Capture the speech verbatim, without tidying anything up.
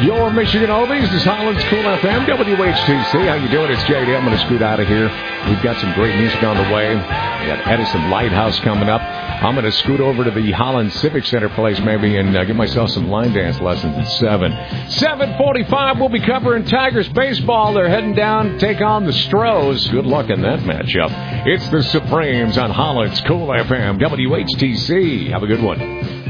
Your Michigan Oldies. This is Holland's Cool F M, W H T C. How you doing? It's J D. I'm going to scoot out of here. We've got some great music on the way. We got Edison Lighthouse coming up. I'm going to scoot over to the Holland Civic Center place maybe and uh, get myself some line dance lessons at seven. seven forty-five, we'll be covering Tigers baseball. They're heading down to take on the Stros. Good luck in that matchup. It's the Supremes on Holland's Cool F M, W H T C. Have a good one.